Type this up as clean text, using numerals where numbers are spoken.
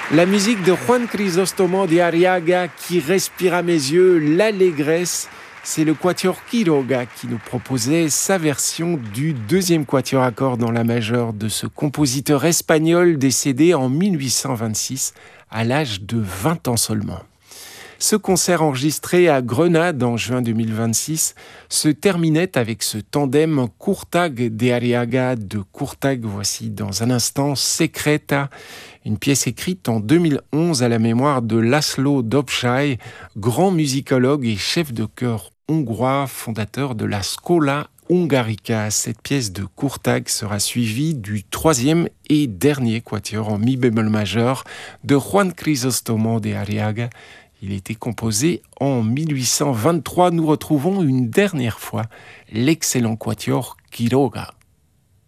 La musique de Juan Crisóstomo de Arriaga qui respire à mes yeux l'allégresse. C'est le quatuor Quiroga qui nous proposait sa version du deuxième quatuor à cordes dans la majeure de ce compositeur espagnol décédé en 1826 à l'âge de 20 ans seulement. Ce concert enregistré à Grenade en juin 2026 se terminait avec ce tandem Courtag de Arriaga de Courtag. Voici dans un instant Secreta, une pièce écrite en 2011 à la mémoire de László Dobsai, grand musicologue et chef de chœur hongrois, fondateur de la Schola Hungarica. Cette pièce de Courtag sera suivie du troisième et dernier quatuor en mi bémol majeur de Juan Crisóstomo de Arriaga. Il a été composé en 1823. Nous retrouvons une dernière fois l'excellent quatuor Quiroga.